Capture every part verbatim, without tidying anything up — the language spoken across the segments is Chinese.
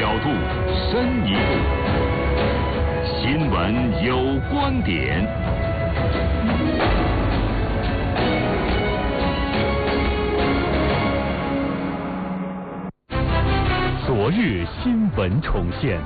角度，深一步，新闻有观点。昨日新闻重现。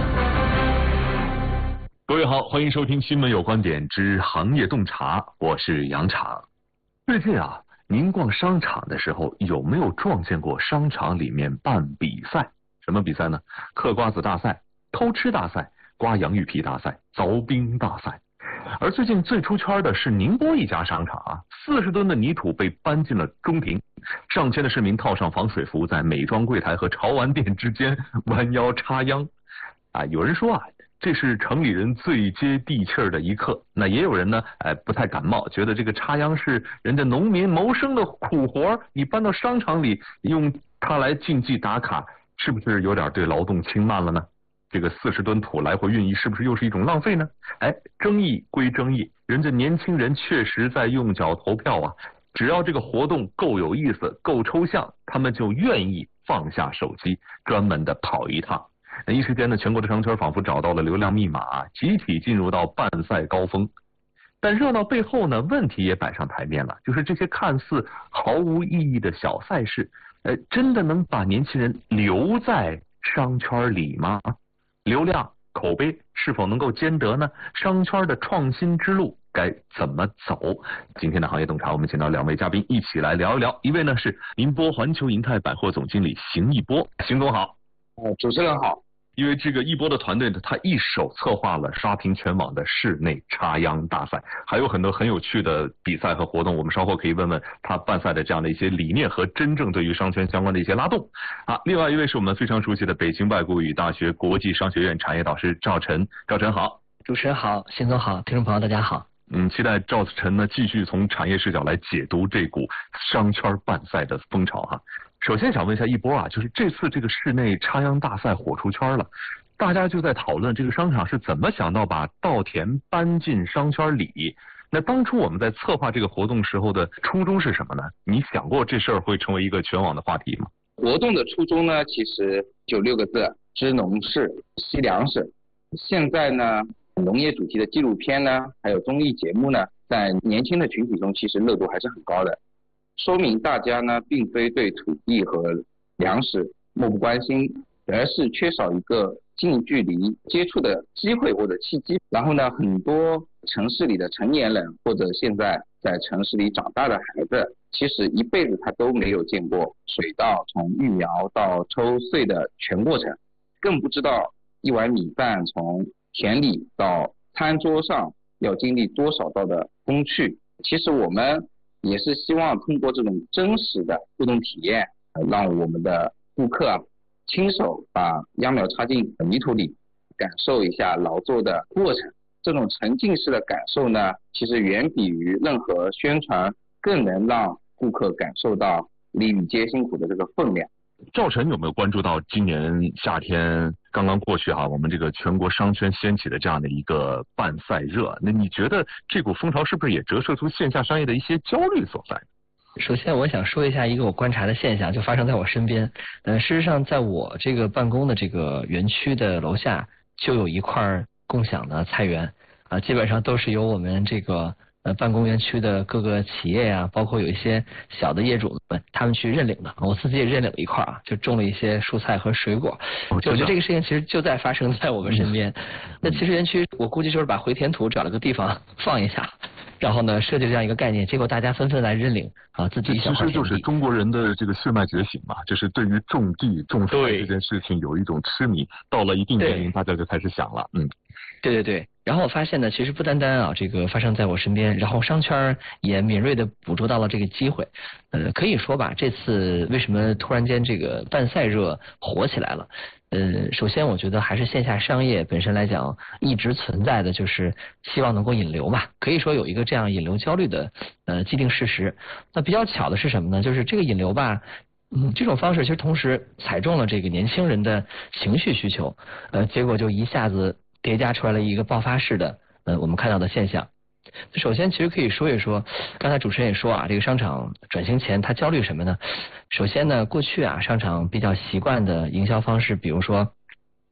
各位好，欢迎收听《新闻有观点之行业洞察》，我是杨常。最近啊，您逛商场的时候有没有撞见过商场里面办比赛？什么比赛呢？嗑瓜子大赛、偷吃大赛、刮洋芋皮大赛、凿冰大赛。而最近最出圈的是宁波一家商场啊，四十吨的泥土被搬进了中庭，上千的市民套上防水服，在美妆柜台和潮玩店之间弯腰插秧。啊，有人说啊，这是城里人最接地气儿的一刻。那也有人呢，哎，不太感冒，觉得这个插秧是人家农民谋生的苦活，你搬到商场里用它来竞技打卡，是不是有点对劳动轻慢了呢？这个四十吨土来回运移，是不是又是一种浪费呢？哎，争议归争议，人家年轻人确实在用脚投票啊。只要这个活动够有意思、够抽象，他们就愿意放下手机，专门的跑一趟。那一时间呢，全国的商圈仿佛找到了流量密码，集体进入到办赛高峰。但热闹背后呢，问题也摆上台面了，就是这些看似毫无意义的小赛事，呃，真的能把年轻人留在商圈里吗？流量、口碑是否能够兼得呢？商圈的创新之路该怎么走？今天的行业洞察，我们请到两位嘉宾一起来聊一聊。一位呢是宁波环球银泰百货总经理邢一波，邢总好。 呃，主持人好。 因为这个一波的团队呢，他一手策划了刷屏全网的室内插秧大赛，还有很多很有趣的比赛和活动，我们稍后可以问问他办赛的这样的一些理念和真正对于商圈相关的一些拉动。啊，另外一位是我们非常熟悉的北京外国语大学国际商学院产业导师赵晨，赵晨好。 主持人好，邢总好，听众朋友大家好。 嗯，期待赵晨呢继续从产业视角来解读这股商圈办赛的风潮哈。首先想问一下一波啊，就是这次这个室内插秧大赛火出圈了，大家就在讨论这个商场是怎么想到把稻田搬进商圈里。那当初我们在策划这个活动时候的初衷是什么呢？你想过这事儿会成为一个全网的话题吗？ 活动的初衷呢，其实就六个字：知农事，惜粮食。现在呢，农业主题的纪录片呢，还有综艺节目呢，在年轻的群体中其实热度还是很高的。说明大家呢，并非对土地和粮食漠不关心，而是缺少一个近距离接触的机会或者契机。然后呢，很多城市里的成年人或者现在在城市里长大的孩子，其实一辈子他都没有见过水稻从育苗到抽穗的全过程，更不知道一碗米饭从田里到餐桌上要经历多少道的工序。其实我们也是希望通过这种真实的互动体验，让我们的顾客啊亲手把秧苗插进泥土里，感受一下劳作的过程。这种沉浸式的感受呢，其实远比于任何宣传更能让顾客感受到粒粒皆辛苦的这个分量。 赵晨有没有关注到今年夏天刚刚过去哈、啊，我们这个全国商圈掀起的这样的一个办赛热？那你觉得这股风潮是不是也折射出线下商业的一些焦虑所在？ 首先我想说一下一个我观察的现象，就发生在我身边。呃，事实上在我这个办公的这个园区的楼下就有一块共享的菜园啊，基本上都是由我们这个呃，办公园区的各个企业呀、啊，包括有一些小的业主们，他们去认领的。我自己也认领了一块啊，就种了一些蔬菜和水果。我觉得这个事情其实就在发生在我们身边。那其实园区我估计就是把回填土找了个地方放一下，然后呢设计这样一个概念，结果大家纷纷来认领啊，自己一小块田地。 其实就是中国人的这个血脉觉醒嘛，就是对于种地种菜这件事情有一种痴迷，到了一定年龄大家就开始想了，嗯。 对对对，然后我发现呢，其实不单单啊，这个发生在我身边，然后商圈也敏锐的捕捉到了这个机会。呃，可以说吧，这次为什么突然间这个办赛热火起来了？呃，首先我觉得还是线下商业本身来讲一直存在的就是希望能够引流嘛，可以说有一个这样引流焦虑的呃既定事实。那比较巧的是什么呢？就是这个引流吧。嗯，这种方式其实同时踩中了这个年轻人的情绪需求，呃，结果就一下子叠加出来了一个爆发式的呃我们看到的现象。首先其实可以说一说，刚才主持人也说啊，这个商场转型前他焦虑什么呢？首先呢，过去啊商场比较习惯的营销方式，比如说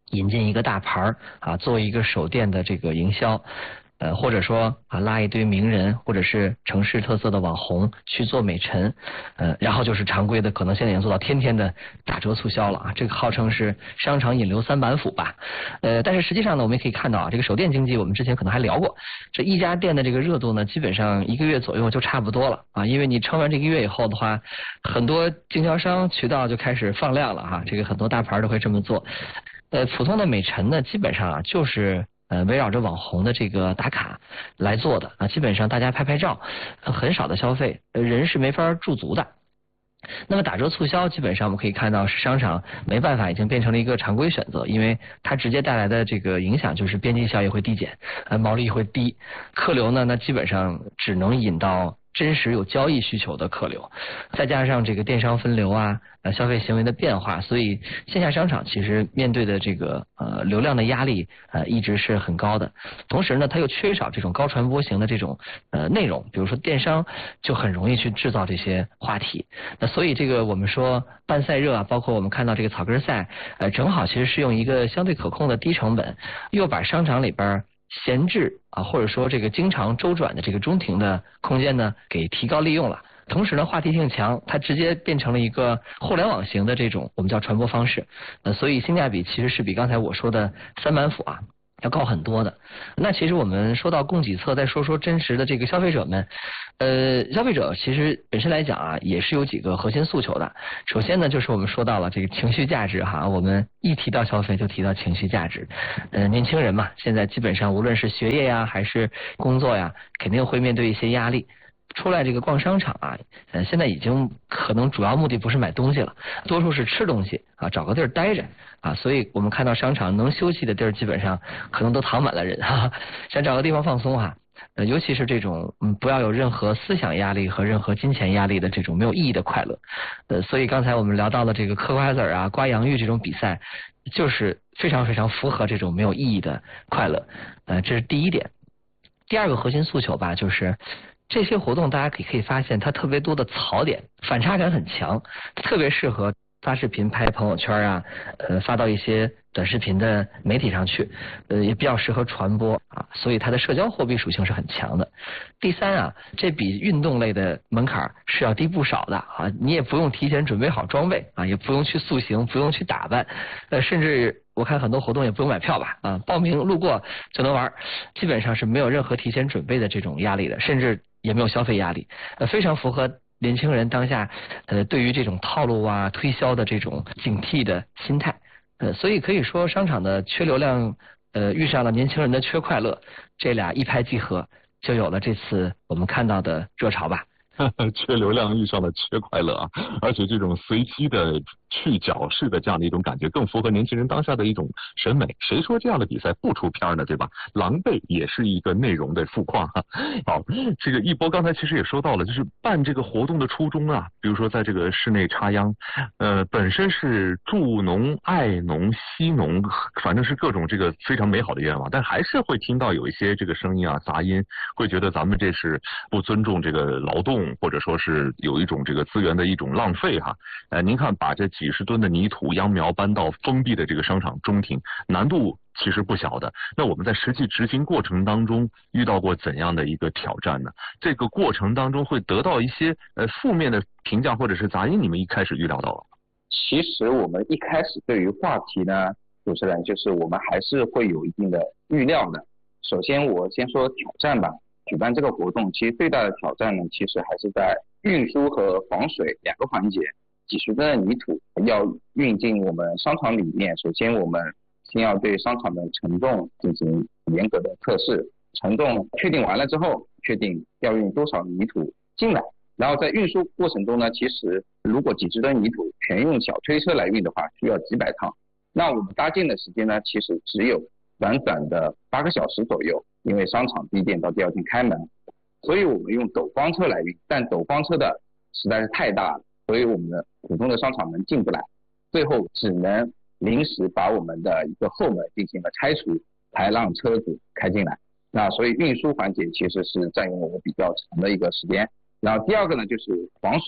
引进一个大牌啊，做一个手电的这个营销。呃，或者说啊，拉一堆名人或者是城市特色的网红去做美陈，呃，然后就是常规的，可能现在已经做到天天的打折促销了啊，这个号称是商场引流三板斧吧。呃，但是实际上呢，我们也可以看到啊，这个手电经济我们之前可能还聊过，这一家店的这个热度呢，基本上一个月左右就差不多了啊，因为你撑完这个月以后的话，很多经销商渠道就开始放量了哈，这个很多大牌都会这么做。呃，普通的美陈呢，基本上啊就是呃，围绕着网红的这个打卡来做的啊，基本上大家拍拍照，呃、很少的消费，呃，人是没法驻足的。那么打折促销，基本上我们可以看到是商场没办法，已经变成了一个常规选择，因为它直接带来的这个影响就是边际效益会递减，呃，毛利会低，客流呢，那基本上只能引到真实有交易需求的客流，再加上这个电商分流啊，呃，消费行为的变化，所以线下商场其实面对的这个呃流量的压力呃一直是很高的。同时呢，它又缺少这种高传播型的这种呃内容，比如说电商就很容易去制造这些话题。那所以这个我们说办赛热啊，包括我们看到这个草根赛，呃，正好其实是用一个相对可控的低成本，又把商场里边闲置啊，或者说这个经常周转的这个中庭的空间呢，给提高利用了。同时呢，话题性强，它直接变成了一个互联网型的这种我们叫传播方式，呃，所以性价比其实是比刚才我说的三板斧啊要高很多的。那其实我们说到供给侧，再说说真实的这个消费者们，呃，消费者其实本身来讲啊，也是有几个核心诉求的。首先呢，就是我们说到了这个情绪价值哈，我们一提到消费就提到情绪价值。呃，年轻人嘛，现在基本上无论是学业呀还是工作呀，肯定会面对一些压力。出来这个逛商场啊，呃，现在已经可能主要目的不是买东西了，多数是吃东西啊，找个地儿待着啊，所以我们看到商场能休息的地儿基本上可能都躺满了人哈，想找个地方放松哈。呃，尤其是这种嗯，不要有任何思想压力和任何金钱压力的这种没有意义的快乐。呃，所以刚才我们聊到了这个嗑瓜子儿啊、刮洋芋这种比赛，就是非常非常符合这种没有意义的快乐。呃，这是第一点。第二个核心诉求吧，就是这些活动大家可以可以发现，它特别多的槽点，反差感很强，特别适合发视频、拍朋友圈啊，呃，发到一些短视频的媒体上去，呃，也比较适合传播啊，所以它的社交货币属性是很强的。第三啊，这比运动类的门槛是要低不少的啊，你也不用提前准备好装备啊，也不用去塑形，不用去打扮，呃，甚至我看很多活动也不用买票吧啊，报名路过就能玩，基本上是没有任何提前准备的这种压力的，甚至也没有消费压力，呃，非常符合年轻人当下呃对于这种套路啊推销的这种警惕的心态，呃，所以可以说商场的缺流量呃遇上了年轻人的缺快乐，这俩一拍即合，就有了这次我们看到的热潮吧。 缺流量遇上了缺快乐啊，而且这种随机的去角式的这样的一种感觉，更符合年轻人当下的一种审美。谁说这样的比赛不出片呢？对吧？狼狈也是一个内容的富矿哈。好，这个一波刚才其实也说到了，就是办这个活动的初衷啊，比如说在这个室内插秧，呃，本身是助农、爱农、惜农，反正是各种这个非常美好的愿望，但还是会听到有一些这个声音啊、杂音，会觉得咱们这是不尊重这个劳动。或者说是有一种这个资源的一种浪费哈，呃，您看把这几十吨的泥土秧苗搬到封闭的这个商场中庭，难度其实不小的。那我们在实际执行过程当中遇到过怎样的一个挑战呢？这个过程当中会得到一些呃负面的评价或者是杂音，你们一开始预料到了？ 其实我们一开始对于话题呢，主持人就是我们还是会有一定的预料的。首先我先说挑战吧。举办这个活动，其实最大的挑战呢，其实还是在运输和防水两个环节。几十吨的泥土要运进我们商场里面，首先我们先要对商场的承重进行严格的测试，承重确定完了之后，确定要运多少泥土进来。然后在运输过程中呢，其实如果几十吨泥土全用小推车来运的话，需要几百趟。那我们搭建的时间呢，其实只有短短的八个小时左右。因为商场第一天到第二天开门，所以我们用斗方车来运，但斗方车的实在是太大了，所以我们的普通的商场门进不来，最后只能临时把我们的一个后门进行了拆除，才让车子开进来。那所以运输环节其实是占用了我比较长的一个时间。然后第二个呢，就是防水。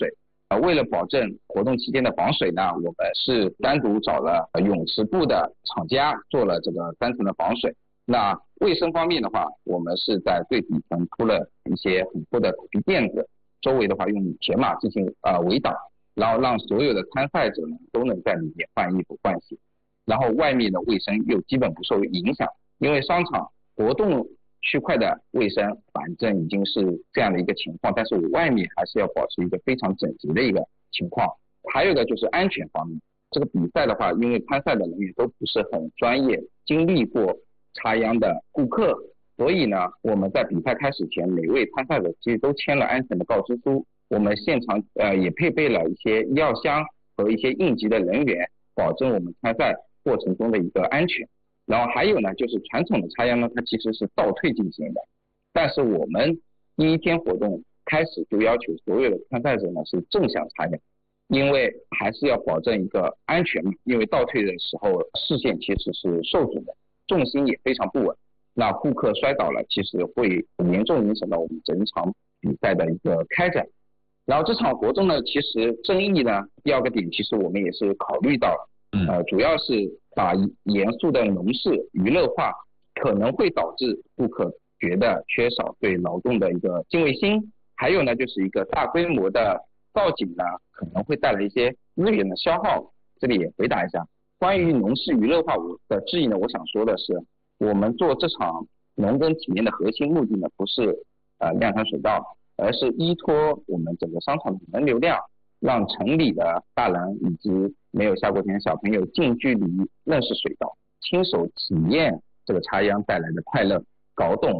呃，为了保证活动期间的防水呢，我们是单独找了泳池部的厂家做了这个三层的防水。那卫生方面的话，我们是在最底层铺了一些很厚的土皮垫子，周围的话用铁马进行呃围挡，然后让所有的参赛者呢都能在里面换衣服换鞋，然后外面的卫生又基本不受影响，因为商场活动区块的卫生反正已经是这样的一个情况，但是我外面还是要保持一个非常整洁的一个情况。还有一个就是安全方面，这个比赛的话，因为参赛的人员都不是很专业，经历过插秧的顾客，所以呢，我们在比赛开始前，每位参赛者其实都签了安全的告知书。我们现场呃也配备了一些医药箱和一些应急的人员，保证我们参赛过程中的一个安全。然后还有呢，就是传统的插秧呢，它其实是倒退进行的，但是我们第一天活动开始就要求所有的参赛者呢是正向插秧，因为还是要保证一个安全嘛，因为倒退的时候视线其实是受阻的，重心也非常不稳，那顾客摔倒了，其实会严重影响到我们整场比赛的一个开展。然后这场活动呢，其实争议呢，第二个点其实我们也是考虑到，呃，主要是把严肃的农事娱乐化，可能会导致顾客觉得缺少对劳动的一个敬畏心，还有呢，就是一个大规模的造景呢，可能会带来一些资源的消耗。这里也回答一下关于农事娱乐化我的质疑呢，我想说的是，我们做这场农耕体验的核心目的呢，不是呃量产水稻，而是依托我们整个商场的人流量，让城里的大人以及没有下过田的小朋友近距离认识水稻，亲手体验这个插秧带来的快乐，搞懂